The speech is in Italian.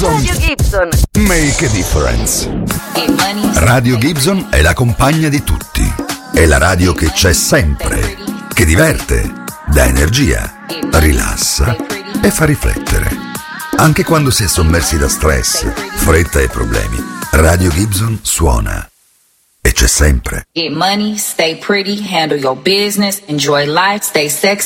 Gibson. Radio Gibson. Make a difference. Radio Gibson è la compagna di tutti. È la radio che c'è sempre, che diverte, dà energia, rilassa e fa riflettere. Anche quando si è sommersi da stress, fretta e problemi, Radio Gibson suona. E c'è sempre. Get money, stay pretty, handle your business, enjoy life, stay sexy.